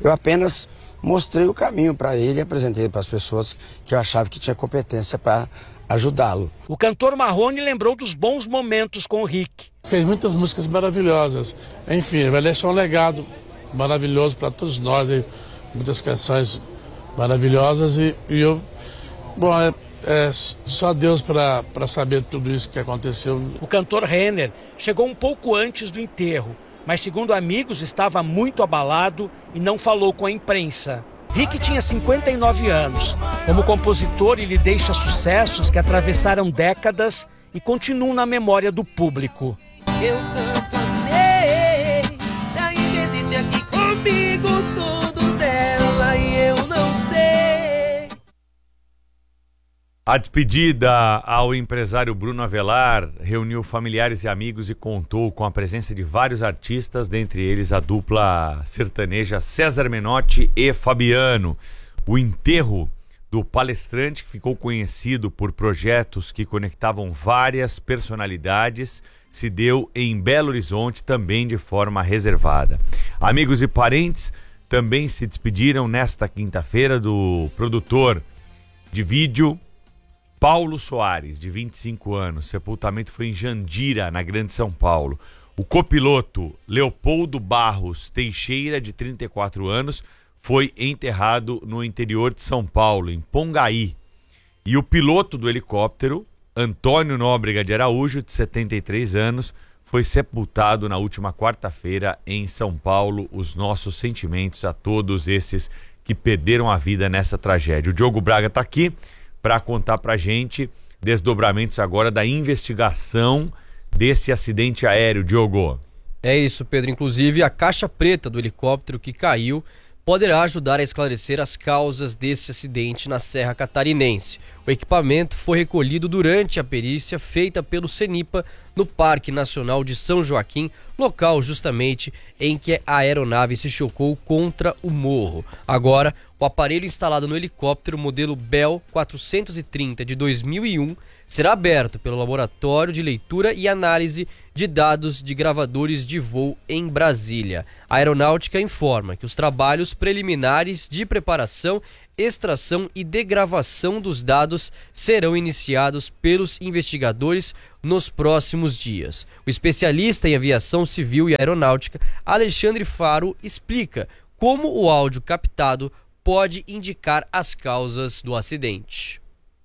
Eu apenas mostrei o caminho para ele e apresentei para as pessoas que eu achava que tinha competência para ajudá-lo. O cantor Marrone lembrou dos bons momentos com o Rick. Fez muitas músicas maravilhosas. Enfim, vai deixar um legado maravilhoso para todos nós. Muitas canções maravilhosas e eu... Bom, só Deus para saber tudo isso que aconteceu. O cantor Renner chegou um pouco antes do enterro, mas segundo amigos estava muito abalado e não falou com a imprensa. Rick tinha 59 anos. Como compositor, ele deixa sucessos que atravessaram décadas e continuam na memória do público. Eu tanto amei, já ainda existe aqui comigo tudo dela e eu não sei. A despedida ao empresário Bruno Avelar reuniu familiares e amigos e contou com a presença de vários artistas, dentre eles a dupla sertaneja César Menotti e Fabiano. O enterro do palestrante, que ficou conhecido por projetos que conectavam várias personalidades, se deu em Belo Horizonte, também de forma reservada. Amigos e parentes também se despediram nesta quinta-feira do produtor de vídeo Paulo Soares, de 25 anos. Sepultamento foi em Jandira, na Grande São Paulo. O copiloto Leopoldo Barros Teixeira, de 34 anos, foi enterrado no interior de São Paulo, em Pongaí. E o piloto do helicóptero, Antônio Nóbrega de Araújo, de 73 anos, foi sepultado na última quarta-feira em São Paulo. Os nossos sentimentos a todos esses que perderam a vida nessa tragédia. O Diogo Braga está aqui para contar pra gente desdobramentos agora da investigação desse acidente aéreo, Diogo. É isso, Pedro. Inclusive, a caixa preta do helicóptero que caiu poderá ajudar a esclarecer as causas deste acidente na Serra Catarinense. O equipamento foi recolhido durante a perícia feita pelo CENIPA no Parque Nacional de São Joaquim, local justamente em que a aeronave se chocou contra o morro. Agora, o aparelho instalado no helicóptero modelo Bell 430 de 2001 será aberto pelo Laboratório de Leitura e Análise de Dados de Gravadores de Voo em Brasília. A aeronáutica informa que os trabalhos preliminares de preparação, extração e degravação dos dados serão iniciados pelos investigadores nos próximos dias. O especialista em aviação civil e aeronáutica, Alexandre Faro, explica como o áudio captado pode indicar as causas do acidente.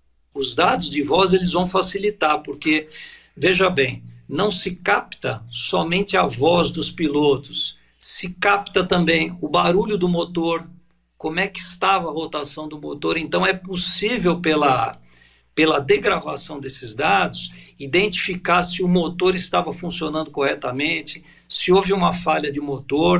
Os dados de voz eles vão facilitar, porque, veja bem, não se capta somente a voz dos pilotos, se capta também o barulho do motor, como é que estava a rotação do motor. Então é possível, pela degravação desses dados, identificar se o motor estava funcionando corretamente, se houve uma falha de motor.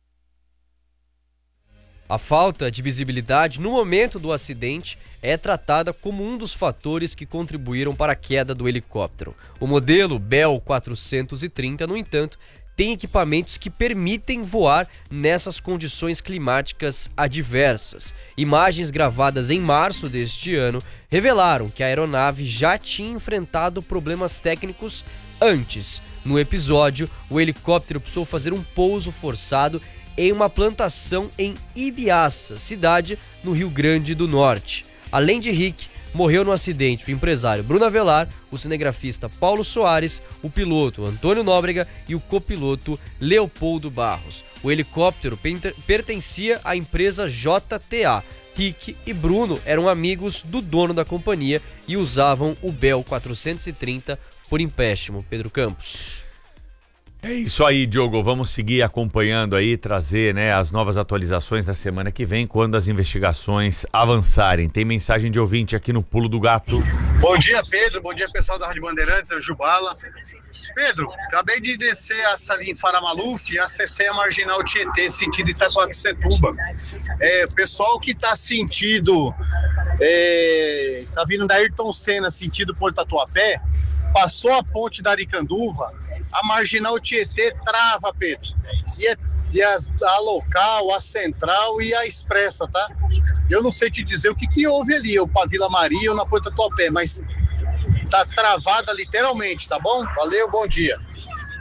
A falta de visibilidade no momento do acidente é tratada como um dos fatores que contribuíram para a queda do helicóptero. O modelo Bell 430, no entanto, tem equipamentos que permitem voar nessas condições climáticas adversas. Imagens gravadas em março deste ano revelaram que a aeronave já tinha enfrentado problemas técnicos antes. No episódio, o helicóptero precisou fazer um pouso forçado em uma plantação em Ibiaça, cidade no Rio Grande do Norte. Além de Rick, morreu no acidente o empresário Bruno Avelar, o cinegrafista Paulo Soares, o piloto Antônio Nóbrega e o copiloto Leopoldo Barros. O helicóptero pertencia à empresa JTA. Rick e Bruno eram amigos do dono da companhia e usavam o Bell 430 por empréstimo. Pedro Campos. É isso aí, Diogo. Vamos seguir acompanhando aí, trazer, né, as novas atualizações da semana que vem, quando as investigações avançarem. Tem mensagem de ouvinte aqui no Pulo do Gato. Bom dia, Pedro. Bom dia, pessoal da Rádio Bandeirantes. É o Jubala. Pedro, acabei de descer essa linha em Faramaluf e acessei a Marginal Tietê, sentido Itacoaquecetuba. Pessoal que tá sentido, tá vindo da Ayrton Senna, sentido Porto Tatuapé, passou a ponte da Aricanduva, a Marginal Tietê trava, Pedro. E a local, a central e a expressa, tá? Eu não sei te dizer o que houve ali, ou pra Vila Maria ou na Porta Tatuapé, mas tá travada literalmente, tá bom? Valeu, bom dia.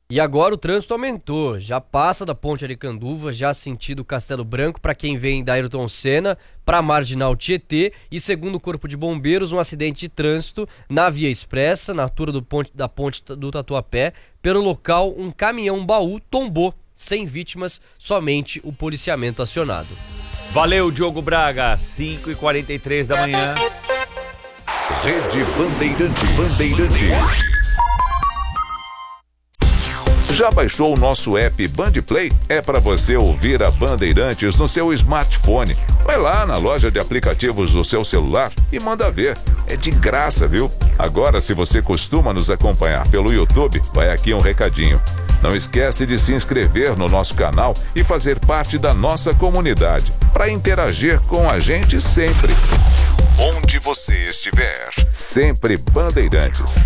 E agora o trânsito aumentou, já passa da Ponte Aricanduva, já sentido Castelo Branco para quem vem da Ayrton Senna para a Marginal Tietê, e segundo o Corpo de Bombeiros, um acidente de trânsito na Via Expressa, na altura da ponte do Tatuapé. Pelo local, um caminhão baú tombou, sem vítimas, somente o policiamento acionado. Valeu, Diogo Braga, 5h43 da manhã. Rede Bandeirantes. Já baixou o nosso app Bandplay? É para você ouvir a Bandeirantes no seu smartphone. Vai lá na loja de aplicativos do seu celular e manda ver. É de graça, viu? Agora, se você costuma nos acompanhar pelo YouTube, vai aqui um recadinho. Não esquece de se inscrever no nosso canal e fazer parte da nossa comunidade, para interagir com a gente sempre. Onde você estiver, sempre Bandeirantes.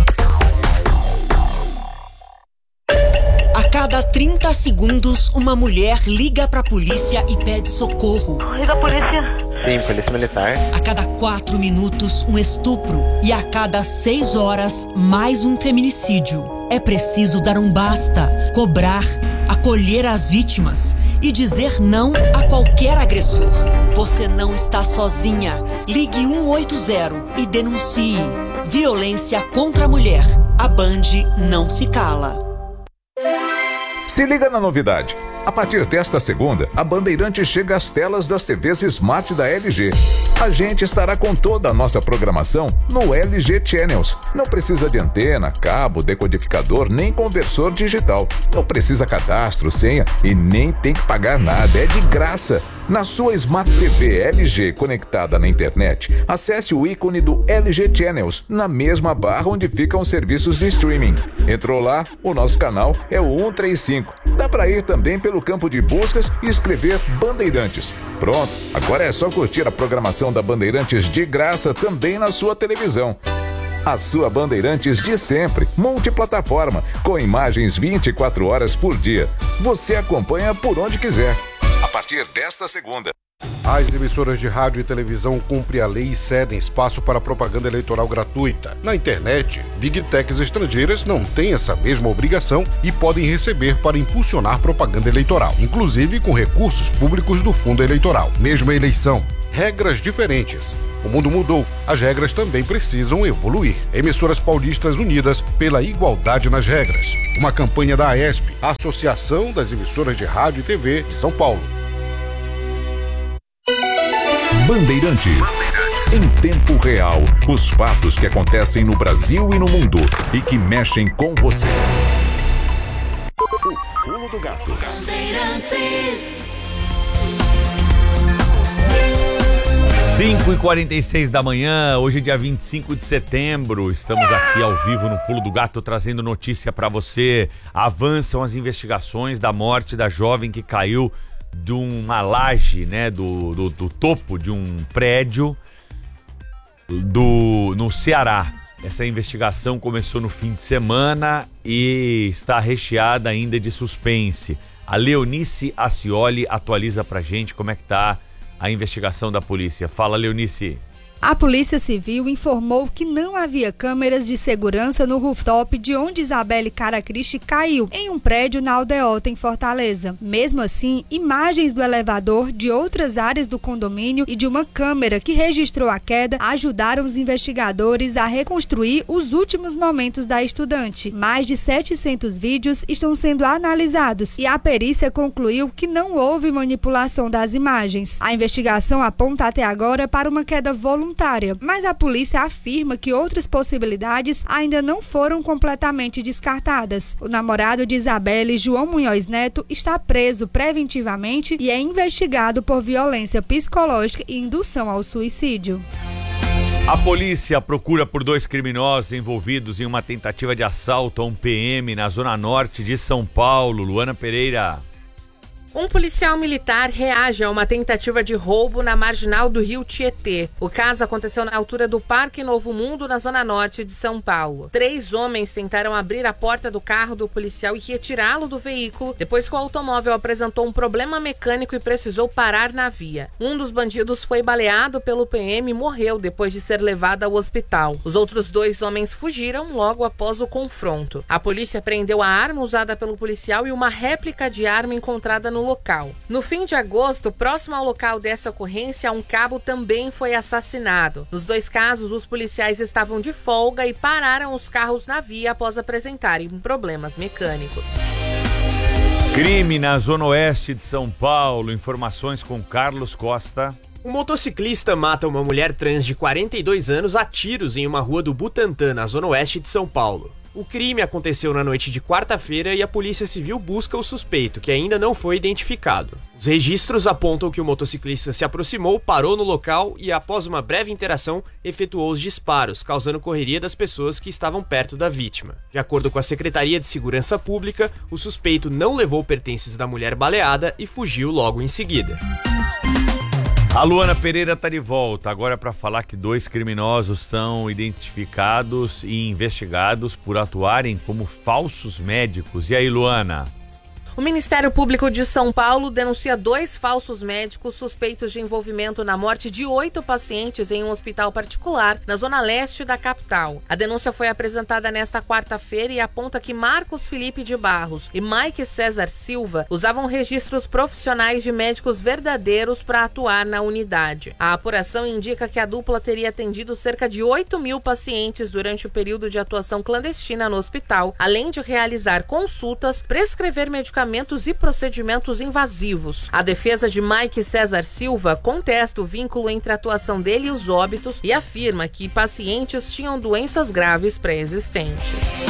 A cada 30 segundos, uma mulher liga pra polícia e pede socorro. Liga a polícia. Sim, polícia militar. A cada 4 minutos, um estupro. E a cada 6 horas, mais um feminicídio. É preciso dar um basta, cobrar, acolher as vítimas e dizer não a qualquer agressor. Você não está sozinha. Ligue 180 e denuncie. Violência contra a mulher. A Band não se cala. Se liga na novidade. A partir desta segunda, a Bandeirantes chega às telas das TVs Smart da LG. A gente estará com toda a nossa programação no LG Channels. Não precisa de antena, cabo, decodificador, nem conversor digital. Não precisa cadastro, senha e nem tem que pagar nada. É de graça. Na sua Smart TV LG conectada na internet, acesse o ícone do LG Channels na mesma barra onde ficam os serviços de streaming. Entrou lá, o nosso canal é o 135. Dá para ir também pelo campo de buscas e escrever Bandeirantes. Pronto, agora é só curtir a programação da Bandeirantes de graça também na sua televisão. A sua Bandeirantes de sempre, multiplataforma, com imagens 24 horas por dia. Você acompanha por onde quiser. A partir desta segunda. As emissoras de rádio e televisão cumprem a lei e cedem espaço para propaganda eleitoral gratuita. Na internet, Big Techs estrangeiras não têm essa mesma obrigação e podem receber para impulsionar propaganda eleitoral, inclusive com recursos públicos do fundo eleitoral. Mesma eleição, regras diferentes. O mundo mudou, as regras também precisam evoluir. Emissoras paulistas unidas pela igualdade nas regras. Uma campanha da AESP, Associação das Emissoras de Rádio e TV de São Paulo. Bandeirantes. Em tempo real, os fatos que acontecem no Brasil e no mundo e que mexem com você. O Pulo do Gato. Bandeirantes. 5h46 da manhã, hoje dia 25 de setembro, estamos aqui ao vivo no Pulo do Gato trazendo notícia para você. Avançam as investigações da morte da jovem que caiu de uma laje, né, do topo de um prédio no Ceará. Essa investigação começou no fim de semana e está recheada ainda de suspense. A Leonice Acioli atualiza pra gente como é que tá a investigação da polícia. Fala, Leonice. A Polícia Civil informou que não havia câmeras de segurança no rooftop de onde Isabelle Caracristi caiu, em um prédio na Aldeota, em Fortaleza. Mesmo assim, imagens do elevador, de outras áreas do condomínio e de uma câmera que registrou a queda ajudaram os investigadores a reconstruir os últimos momentos da estudante. Mais de 700 vídeos estão sendo analisados e a perícia concluiu que não houve manipulação das imagens. A investigação aponta até agora para uma queda voluntária, mas a polícia afirma que outras possibilidades ainda não foram completamente descartadas. O namorado de Isabelle, João Munhoz Neto, está preso preventivamente e é investigado por violência psicológica e indução ao suicídio. A polícia procura por 2 criminosos envolvidos em uma tentativa de assalto a um PM na zona norte de São Paulo. Luana Pereira. Um policial militar reage a uma tentativa de roubo na marginal do rio Tietê. O caso aconteceu na altura do Parque Novo Mundo, na zona norte de São Paulo. 3 homens tentaram abrir a porta do carro do policial e retirá-lo do veículo, depois que o automóvel apresentou um problema mecânico e precisou parar na via. Um dos bandidos foi baleado pelo PM e morreu depois de ser levado ao hospital. Os outros 2 homens fugiram logo após o confronto. A polícia apreendeu a arma usada pelo policial e uma réplica de arma encontrada no local. No fim de agosto, próximo ao local dessa ocorrência, um cabo também foi assassinado. Nos 2 casos, os policiais estavam de folga e pararam os carros na via após apresentarem problemas mecânicos. Crime na Zona Oeste de São Paulo. Informações com Carlos Costa. Um motociclista mata uma mulher trans de 42 anos a tiros em uma rua do Butantã, na Zona Oeste de São Paulo. O crime aconteceu na noite de quarta-feira e a Polícia Civil busca o suspeito, que ainda não foi identificado. Os registros apontam que o motociclista se aproximou, parou no local e, após uma breve interação, efetuou os disparos, causando correria das pessoas que estavam perto da vítima. De acordo com a Secretaria de Segurança Pública, o suspeito não levou pertences da mulher baleada e fugiu logo em seguida. A Luana Pereira está de volta, agora para falar que 2 criminosos são identificados e investigados por atuarem como falsos médicos. E aí, Luana? O Ministério Público de São Paulo denuncia 2 falsos médicos suspeitos de envolvimento na morte de 8 pacientes em um hospital particular na zona leste da capital. A denúncia foi apresentada nesta quarta-feira e aponta que Marcos Felipe de Barros e Mike César Silva usavam registros profissionais de médicos verdadeiros para atuar na unidade. A apuração indica que a dupla teria atendido cerca de 8.000 pacientes durante o período de atuação clandestina no hospital, além de realizar consultas, prescrever medicamentos e procedimentos invasivos. A defesa de Mike César Silva contesta o vínculo entre a atuação dele e os óbitos e afirma que pacientes tinham doenças graves pré-existentes.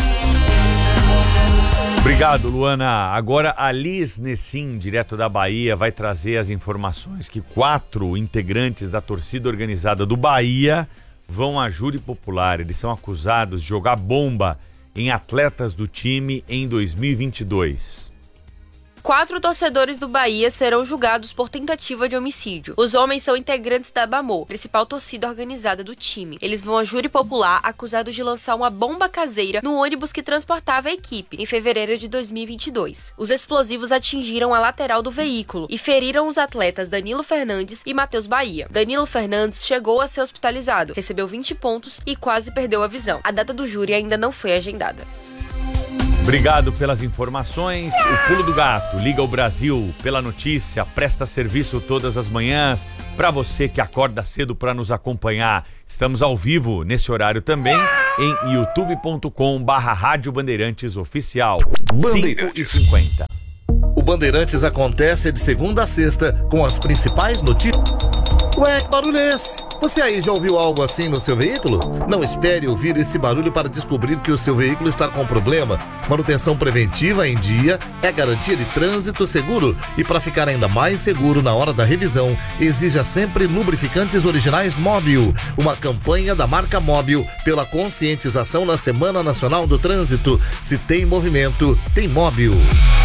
Obrigado, Luana. Agora a Liz Nessim, direto da Bahia, vai trazer as informações que 4 integrantes da torcida organizada do Bahia vão a júri popular. Eles são acusados de jogar bomba em atletas do time em 2022. 4 torcedores do Bahia serão julgados por tentativa de homicídio. Os homens são integrantes da Bamô, principal torcida organizada do time. Eles vão a júri popular acusados de lançar uma bomba caseira no ônibus que transportava a equipe, em fevereiro de 2022. Os explosivos atingiram a lateral do veículo e feriram os atletas Danilo Fernandes e Matheus Bahia. Danilo Fernandes chegou a ser hospitalizado, recebeu 20 pontos e quase perdeu a visão. A data do júri ainda não foi agendada. Obrigado pelas informações. O Pulo do Gato liga o Brasil pela notícia, presta serviço todas as manhãs para você que acorda cedo para nos acompanhar. Estamos ao vivo nesse horário também em youtube.com/Rádio Bandeirantes Oficial. 5h50. O Bandeirantes acontece de segunda a sexta com as principais notícias. Ué, que barulho é esse? Você aí já ouviu algo assim no seu veículo? Não espere ouvir esse barulho para descobrir que o seu veículo está com problema. Manutenção preventiva em dia é garantia de trânsito seguro. E para ficar ainda mais seguro na hora da revisão, exija sempre lubrificantes originais Móbil. Uma campanha da marca Móbil pela conscientização na Semana Nacional do Trânsito. Se tem movimento, tem Móbil.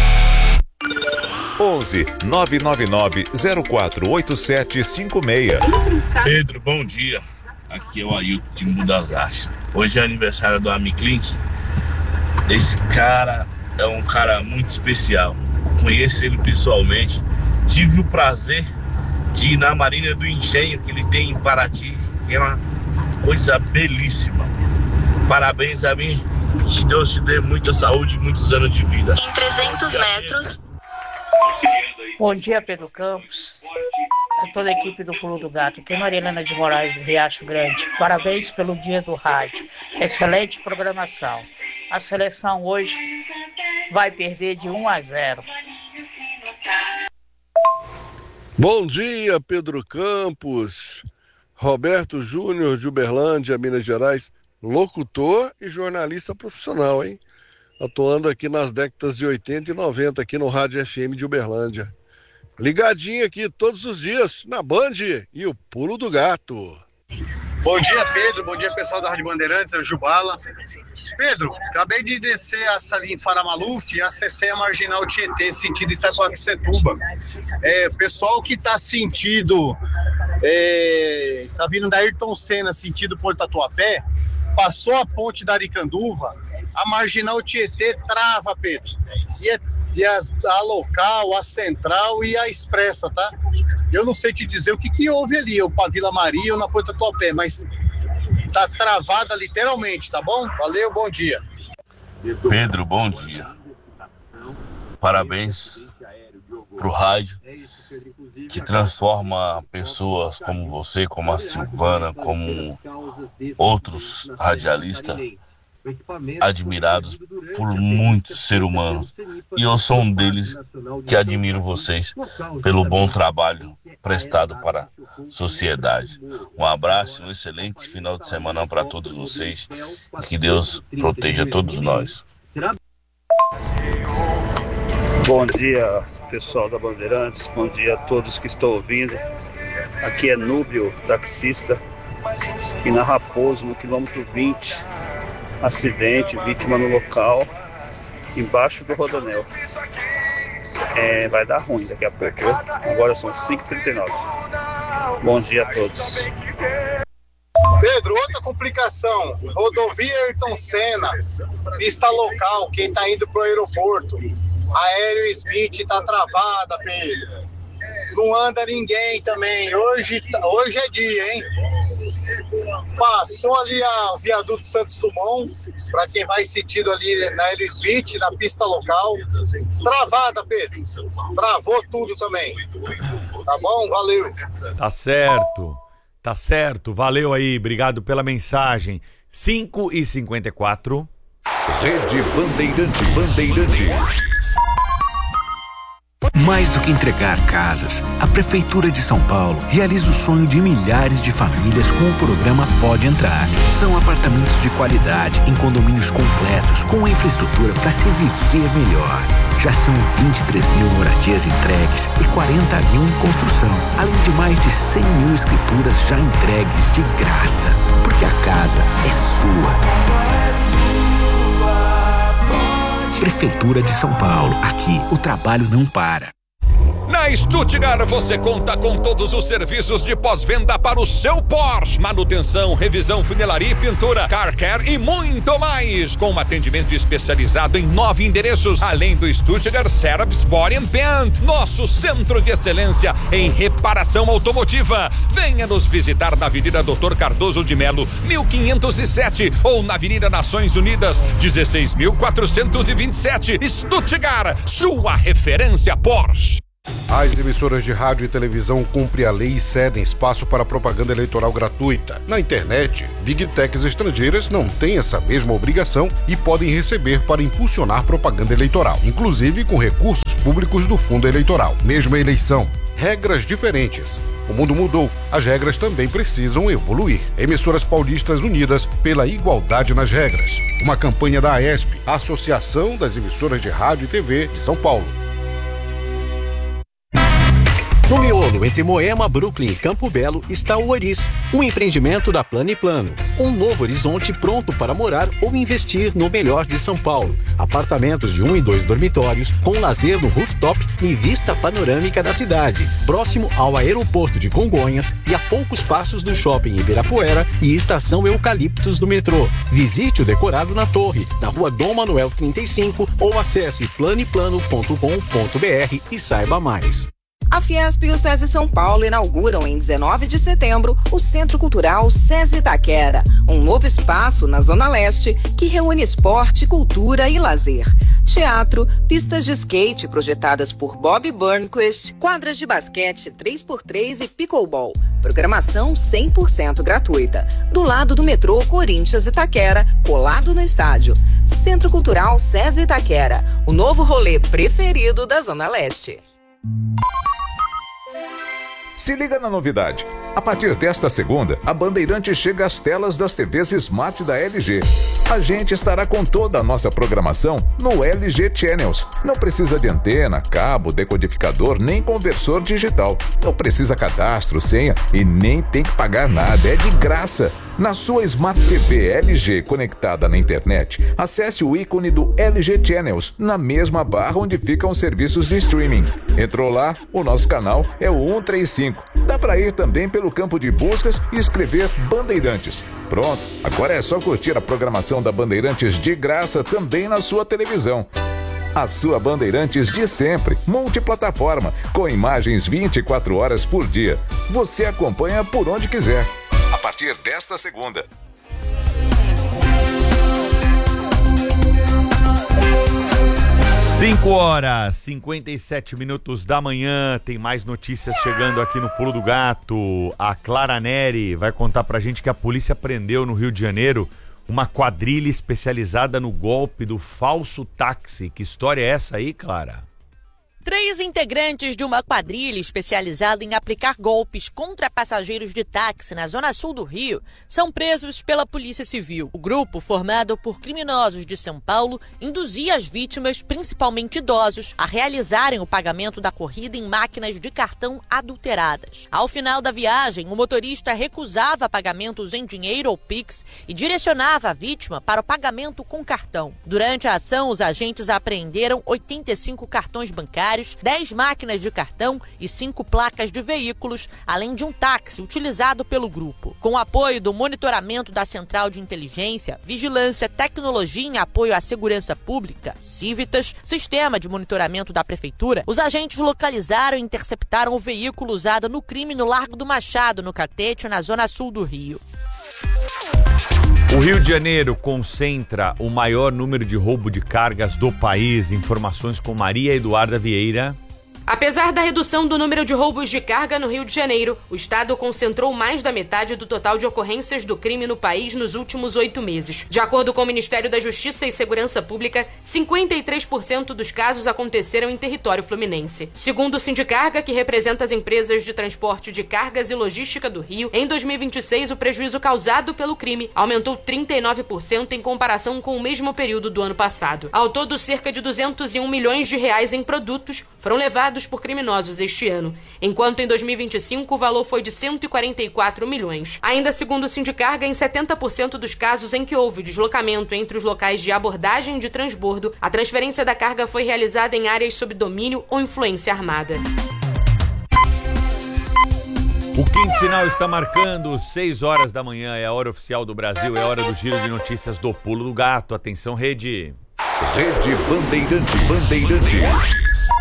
11 999 048756. Pedro, bom dia. Aqui é o Ailton de Timbu das Artes. Hoje é aniversário do Ami Clint. Esse cara é um cara muito especial. Conheço ele pessoalmente. Tive o prazer de ir na Marina do Engenho que ele tem em Paraty, que é uma coisa belíssima. Parabéns a mim. Que Deus te dê muita saúde e muitos anos de vida. Em 300 metros. Bom dia, Pedro Campos. A toda a equipe do Pulo do Gato. Aqui é Marilena de Moraes, do Riacho Grande. Parabéns pelo dia do rádio. Excelente programação. A seleção hoje vai perder de 1-0. Bom dia, Pedro Campos. Roberto Júnior de Uberlândia, Minas Gerais. Locutor e jornalista profissional, hein? Atuando aqui nas décadas de 80 e 90, aqui no Rádio FM de Uberlândia. Ligadinho aqui todos os dias na Band e o Pulo do Gato. Bom dia, Pedro. Bom dia, pessoal da Rádio Bandeirantes. É o Jubala. Pedro, acabei de descer essa linha em Faramaluf e acessei a Marginal Tietê, sentido Itacoaquecetuba. Pessoal que está sentido, tá vindo da Ayrton Senna, sentido Porto Tatuapé, passou a ponte da Aricanduva, a Marginal Tietê trava, Pedro. E a local, a central e a expressa, tá? Eu não sei te dizer o que houve ali, ou para Vila Maria ou na Porto Tatuapé, mas tá travada literalmente, tá bom? Valeu, bom dia. Pedro, bom dia. Parabéns pro rádio, que transforma pessoas como você, como a Silvana, como outros radialistas, admirados por muitos seres humanos. E eu sou um deles que admiro vocês pelo bom trabalho prestado para a sociedade. Um abraço, um excelente final de semana para todos vocês e que Deus proteja todos nós. Bom dia, pessoal da Bandeirantes, bom dia a todos que estão ouvindo. Aqui é Núbio, taxista, e na Raposo, no quilômetro 20, acidente, vítima no local, embaixo do rodoanel. Vai dar ruim daqui a pouco, viu? Agora são 5h39. Bom dia a todos. Pedro, outra complicação, rodovia Ayrton Senna, pista local, quem tá indo pro aeroporto, Aéreo Smith tá travada, Pedro. Não anda ninguém também, hoje é dia, hein? Passou ali a viaduto Santos Dumont, para quem vai sentido ali na Aéreo Smith, na pista local, travada, Pedro, travou tudo também, tá bom? Valeu. Tá certo, valeu aí, obrigado pela mensagem. 5h54. Rede Bandeirantes. Mais do que entregar casas, a Prefeitura de São Paulo realiza o sonho de milhares de famílias com o programa Pode Entrar. São apartamentos de qualidade, em condomínios completos, com infraestrutura para se viver melhor. Já são 23 mil moradias entregues e 40 mil em construção, além de mais de 100 mil escrituras já entregues de graça. Porque a casa é sua. Prefeitura de São Paulo. Aqui, o trabalho não para. Na Stuttgart você conta com todos os serviços de pós-venda para o seu Porsche. Manutenção, revisão, funilaria e pintura, car care e muito mais. Com um atendimento especializado em 9 endereços, além do Stuttgart Service Body and Paint, nosso centro de excelência em reparação automotiva. Venha nos visitar na Avenida Doutor Cardoso de Melo, 1507, ou na Avenida Nações Unidas, 16.427. Stuttgart, sua referência Porsche. As emissoras de rádio e televisão cumprem a lei e cedem espaço para propaganda eleitoral gratuita. Na internet, Big Techs estrangeiras não têm essa mesma obrigação e podem receber para impulsionar propaganda eleitoral, inclusive com recursos públicos do fundo eleitoral. Mesma eleição, regras diferentes. O mundo mudou, as regras também precisam evoluir. Emissoras paulistas unidas pela igualdade nas regras. Uma campanha da AESP, Associação das Emissoras de Rádio e TV de São Paulo. No miolo entre Moema, Brooklyn e Campo Belo está o Oris, um empreendimento da Plano e Plano. Um novo horizonte pronto para morar ou investir no melhor de São Paulo. Apartamentos de 1 e 2 dormitórios, com lazer no rooftop e vista panorâmica da cidade. Próximo ao aeroporto de Congonhas e a poucos passos do shopping Ibirapuera e estação Eucaliptos do metrô. Visite o decorado na Torre, na rua Dom Manuel 35 ou acesse planeplano.com.br e saiba mais. A Fiesp e o SESI São Paulo inauguram em 19 de setembro o Centro Cultural SESI Itaquera, um novo espaço na Zona Leste que reúne esporte, cultura e lazer. Teatro, pistas de skate projetadas por Bob Burnquist, quadras de basquete 3x3 e pickleball. Programação 100% gratuita. Do lado do metrô Corinthians Itaquera, colado no estádio. Centro Cultural SESI Itaquera, o novo rolê preferido da Zona Leste. Se liga na novidade. A partir desta segunda, a Bandeirantes chega às telas das TVs Smart da LG. A gente estará com toda a nossa programação no LG Channels. Não precisa de antena, cabo, decodificador, nem conversor digital. Não precisa cadastro, senha e nem tem que pagar nada. É de graça. Na sua Smart TV LG conectada na internet, acesse o ícone do LG Channels na mesma barra onde ficam os serviços de streaming. Entrou lá, o nosso canal é o 135. Dá para ir também pelo campo de buscas e escrever Bandeirantes. Pronto, agora é só curtir a programação da Bandeirantes de graça também na sua televisão. A sua Bandeirantes de sempre, multiplataforma, com imagens 24 horas por dia. Você acompanha por onde quiser. A partir desta segunda. 5h57 da manhã, tem mais notícias chegando aqui no Pulo do Gato. A Clara Neri vai contar pra gente que a polícia prendeu no Rio de Janeiro uma quadrilha especializada no golpe do falso táxi. Que história é essa aí, Clara? 3 integrantes de uma quadrilha especializada em aplicar golpes contra passageiros de táxi na zona sul do Rio são presos pela Polícia Civil. O grupo, formado por criminosos de São Paulo, induzia as vítimas, principalmente idosos, a realizarem o pagamento da corrida em máquinas de cartão adulteradas. Ao final da viagem, o motorista recusava pagamentos em dinheiro ou Pix e direcionava a vítima para o pagamento com cartão. Durante a ação, os agentes apreenderam 85 cartões bancários, 10 máquinas de cartão e 5 placas de veículos, além de um táxi utilizado pelo grupo. Com o apoio do monitoramento da Central de Inteligência, Vigilância, Tecnologia em Apoio à Segurança Pública, Civitas, Sistema de Monitoramento da Prefeitura, os agentes localizaram e interceptaram o veículo usado no crime no Largo do Machado, no Catete, na zona sul do Rio. O Rio de Janeiro concentra o maior número de roubo de cargas do país. Informações com Maria Eduarda Vieira. Apesar da redução do número de roubos de carga no Rio de Janeiro, o estado concentrou mais da metade do total de ocorrências do crime no país nos últimos 8 meses. De acordo com o Ministério da Justiça e Segurança Pública, 53% dos casos aconteceram em território fluminense. Segundo o Sindicarga, que representa as empresas de transporte de cargas e logística do Rio, em 2026 o prejuízo causado pelo crime aumentou 39% em comparação com o mesmo período do ano passado. Ao todo, cerca de 201 milhões de reais em produtos foram levados por criminosos este ano, enquanto em 2025 o valor foi de 144 milhões. Ainda segundo o Sindicarga, em 70% dos casos em que houve deslocamento entre os locais de abordagem e de transbordo, a transferência da carga foi realizada em áreas sob domínio ou influência armada. O quinto sinal está marcando 6 horas da manhã, é a hora oficial do Brasil, é a hora do giro de notícias do Pulo do Gato. Atenção, rede. Rede Bandeirantes.